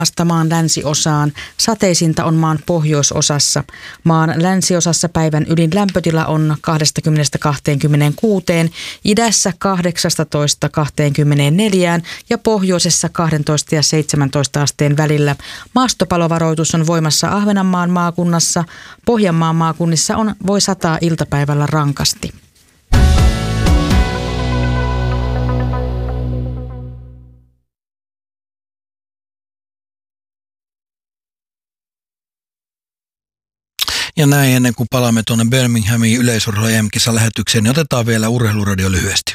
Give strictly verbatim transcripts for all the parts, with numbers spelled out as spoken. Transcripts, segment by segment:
maan länsiosaan. Sateisinta on maan pohjoisosassa. Maan länsiosassa päivän ylin lämpötila on kaksikymmentä kaksikymmentäkuusi, idässä kahdeksastatoista kahteenkymmeneenneljään ja pohjoisessa kaksitoista ja seitsemäntoista asteen välillä. Maastopalovaroitus on voimassa Ahvenanmaan maakunnassa. Pohjanmaan maakunnissa on voi sataa iltapäivällä rankasti. Ja näin ennen kuin palaamme tuonne Birminghamin yleisurheilu E M-kisan lähetykseen, niin otetaan vielä urheiluradio lyhyesti.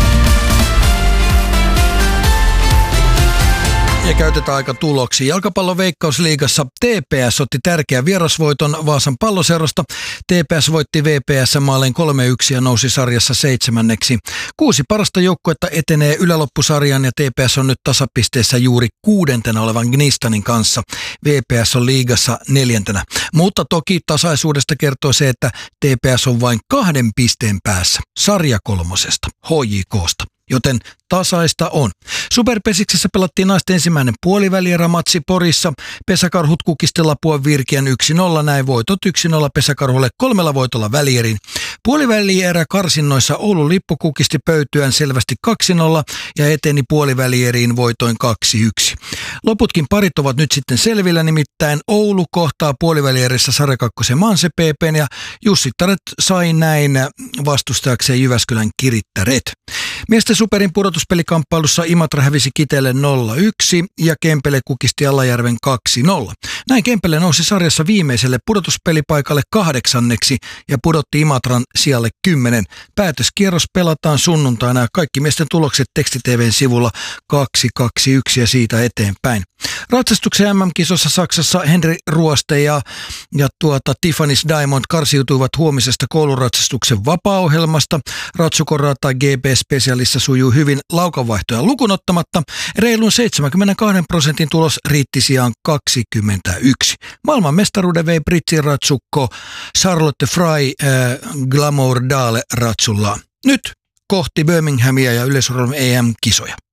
Ja käytetään aika tuloksiin. Jalkapallon Veikkausliigassa T P S otti tärkeän vierasvoiton Vaasan Palloseurasta. T P S voitti V P S maalin kolme yksi ja nousi sarjassa seitsemänneksi. Kuusi parasta joukkuetta etenee yläloppusarjaan ja T P S on nyt tasapisteessä juuri kuudentena olevan Gnistanin kanssa. V P S on liigassa neljäntenä. Mutta toki tasaisuudesta kertoo se, että T P S on vain kahden pisteen päässä sarjakolmosesta, H J K:sta. Joten tasaista on. Superpesiksessä pelattiin naisten ensimmäinen puolivälierämatsi Porissa. Pesäkarhut kukisti Lapuan Virkiän yksi nolla, näin voitot yksi nolla Pesäkarhulle kolmella voitolla välierin. Puolivälierä karsinnoissa Oulun Lippu kukisti Pöytyään selvästi kaksi nolla ja eteni puolivälieriin voitoin kaksi yksi. Loputkin parit ovat nyt sitten selvillä, nimittäin Oulu kohtaa puolivälierissä sarjakakkosen Manse P P:n ja Jussittaret sai näin vastustajakseen Jyväskylän Kirittäret. Miesten superin pudotuspelikamppailussa Imatra hävisi Kiteelle nolla yksi ja Kempele kukisti Alajärven kaksi nolla. Näin Kempele nousi sarjassa viimeiselle pudotuspelipaikalle kahdeksanneksi ja pudotti Imatran sijalle kymmenen. Päätöskierros pelataan sunnuntaina ja kaikki miesten tulokset Teksti T V:n sivulla kaksi kaksi yksi ja siitä eteenpäin. Ratsastuksen M M-kisossa Saksassa Henri Ruoste ja, ja tuota, Tiffany's Diamond karsiutuivat huomisesta kouluratsastuksen vapaa-ohjelmasta. Ratsukorata G B-spesialissa sujuu hyvin laukanvaihtoja lukunottamatta. Reilun seitsemänkymmentäkaksi prosentin tulos riitti sijaan kaksikymmentäyksi. Maailman mestaruuden vei britsin ratsukko Charlotte Fry äh, Glamour Dale ratsullaan. Nyt kohti Birminghamia ja yleisurheilun E M-kisoja.